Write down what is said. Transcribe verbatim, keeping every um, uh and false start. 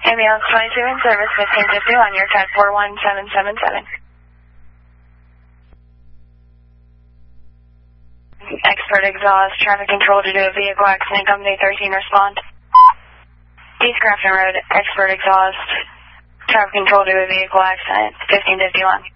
Ambulance twenty-two in service, fifteen fifty-one, your type four one seven seven seven. Expert exhaust, traffic control due to a vehicle accident, company thirteen respond. East Grafton Road, expert exhaust, traffic control due to a vehicle accident, fifteen fifty-one.